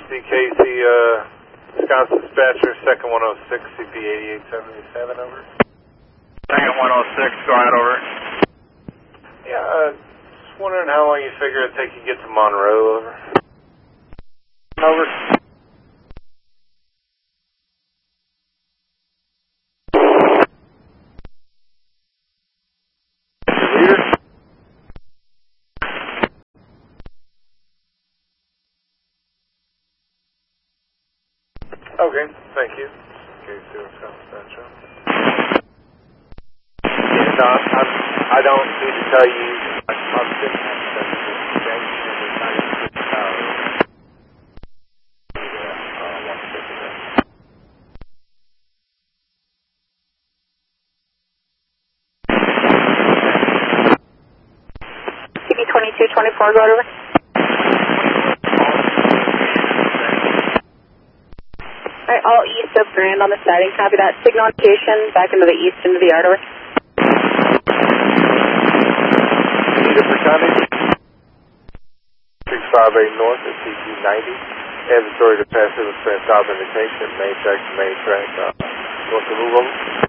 CKC, Wisconsin Dispatcher, second 106, CP 8877, over. Second 106, go ahead, over. Yeah, just wondering how long you figure it'd take you to get to Monroe, over. Over. Leader? Okay, thank you. CKC, Wisconsin Dispatcher. No, I don't need to tell you. I'm sitting at CB 2224, go over. Alright, all east of Grand on the siding, copy that. Signal indication, back into the east, into the yard, over. Leader for County 658 North at CQ 90. Mandatory to passive and stop indication, main track, north of Louisville.